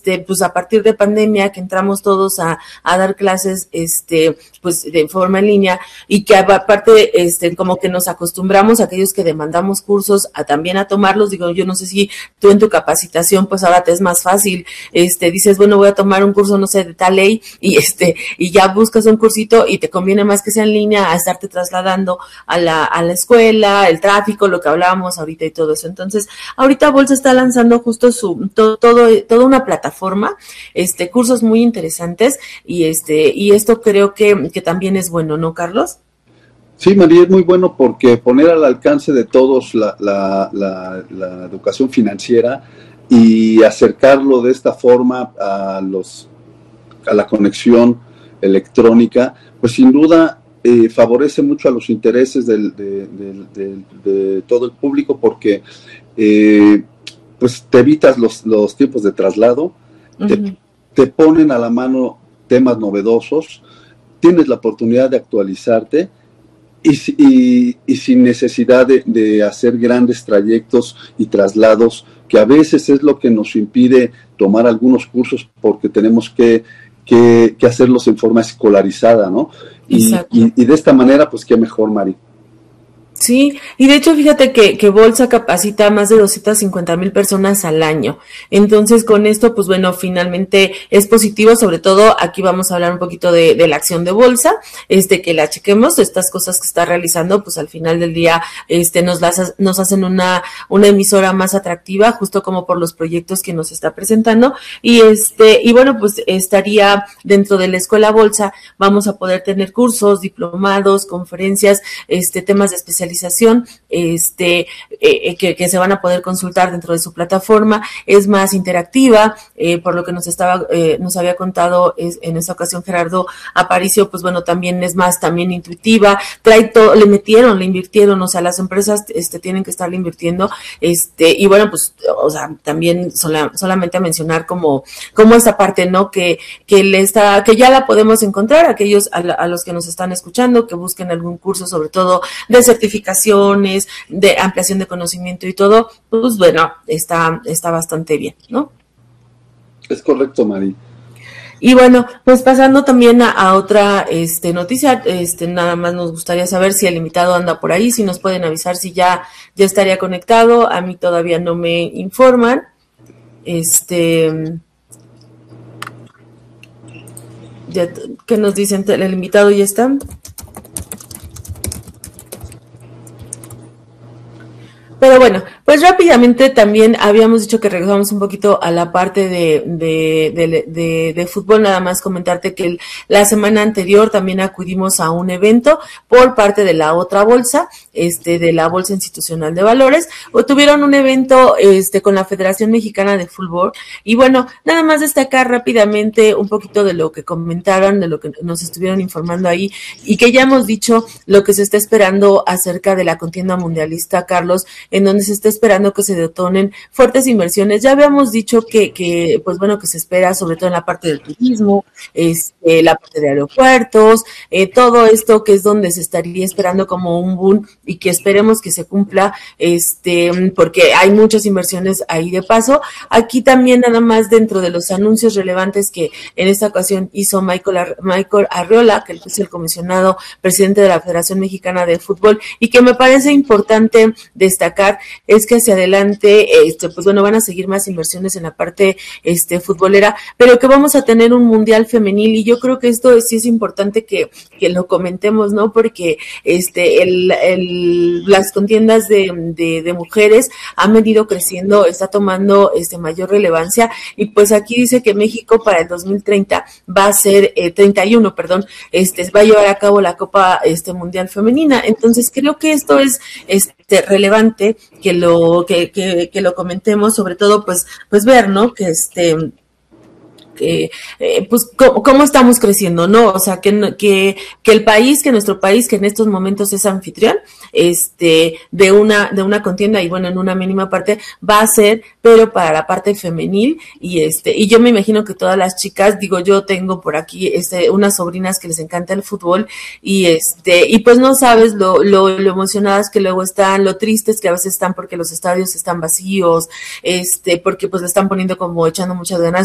pues a partir de pandemia que entramos todos a dar clases, pues de forma en línea, y que aparte, como que nos acostumbramos a aquellos que demandamos cursos a también a tomarlos. Digo, yo no sé si tú en tu capacitación, pues ahora te es más fácil, dices, bueno, voy a tomar un curso, no sé, de tal ley, y ya buscas un cursito y te conviene más que sea en línea a estarte trasladando a la escuela, el tráfico, lo que hablábamos ahorita y todo eso. Entonces, ahorita Bolsa está lanzando justo toda una plataforma, cursos muy interesantes, y esto creo que también es bueno, ¿no, Carlos? Sí, María, es muy bueno porque poner al alcance de todos la educación financiera y acercarlo de esta forma a la conexión electrónica, pues sin duda favorece mucho a los intereses de todo el público, porque pues te evitas los tiempos de traslado, te ponen a la mano temas novedosos, tienes la oportunidad de actualizarte y sin necesidad de hacer grandes trayectos y traslados, que a veces es lo que nos impide tomar algunos cursos, porque tenemos que hacerlos en forma escolarizada, ¿no? Y de esta manera, pues qué mejor, Mari. Sí, y de hecho fíjate que Bolsa capacita a más de 250,000 personas al año. Entonces con esto, pues bueno, finalmente es positivo. Sobre todo aquí vamos a hablar un poquito de la acción de Bolsa, que la chequemos, estas cosas que está realizando, pues al final del día nos hacen una emisora más atractiva, justo como por los proyectos que nos está presentando. Y bueno, pues estaría dentro de la escuela Bolsa, vamos a poder tener cursos, diplomados, conferencias, temas de especialización, que se van a poder consultar dentro de su plataforma. Es más interactiva, por lo que nos había contado en esta ocasión Gerardo Aparicio, pues bueno, también es más también intuitiva, trae todo, le invirtieron, o sea, las empresas tienen que estarle invirtiendo, y bueno, pues, o sea, también solamente a mencionar como esta parte, ¿no? Que ya la podemos encontrar, aquellos a los que nos están escuchando, que busquen algún curso, sobre todo de certificaciones, de ampliación de conocimiento y todo, pues bueno, está bastante bien, ¿no? Es correcto, Mari. Y bueno, pues pasando también a otra noticia, nada más nos gustaría saber si el invitado anda por ahí, si nos pueden avisar si ya estaría conectado. A mí todavía no me informan. ¿Qué nos dicen? ¿El invitado ya está? Pero bueno, pues rápidamente también habíamos dicho que regresamos un poquito a la parte de fútbol. Nada más comentarte que la semana anterior también acudimos a un evento por parte de la otra bolsa, de la Bolsa Institucional de Valores. Tuvieron un evento con la Federación Mexicana de Fútbol, y bueno, nada más destacar rápidamente un poquito de lo que comentaron, de lo que nos estuvieron informando ahí, y que ya hemos dicho lo que se está esperando acerca de la contienda mundialista, Carlos, en donde se está esperando que se detonen fuertes inversiones. Ya habíamos dicho que pues bueno, que se espera sobre todo en la parte del turismo, la parte de aeropuertos, todo esto que es donde se estaría esperando como un boom, y que esperemos que se cumpla, porque hay muchas inversiones ahí de paso. Aquí también, nada más dentro de los anuncios relevantes que en esta ocasión hizo Michael Arriola, que es el comisionado presidente de la Federación Mexicana de Fútbol, y que me parece importante destacar, es que hacia adelante, pues bueno, van a seguir más inversiones en la parte futbolera, pero que vamos a tener un mundial femenil, y yo creo que esto sí es importante que lo comentemos, ¿no? Porque las contiendas de mujeres han venido creciendo, está tomando mayor relevancia, y pues aquí dice que México para el 2030 va a ser 31, perdón, va a llevar a cabo la Copa Mundial Femenina. Entonces creo que esto es relevante que lo comentemos, sobre todo pues ver, ¿no? Que pues cómo estamos creciendo, ¿no? O sea, que el país, que nuestro país, que en estos momentos es anfitrión, de una contienda, y bueno, en una mínima parte va a ser, pero para la parte femenil, y yo me imagino que todas las chicas, digo, yo tengo por aquí unas sobrinas que les encanta el fútbol, y pues no sabes lo emocionadas que luego están, lo tristes que a veces están porque los estadios están vacíos, porque pues le están poniendo como echando muchas ganas,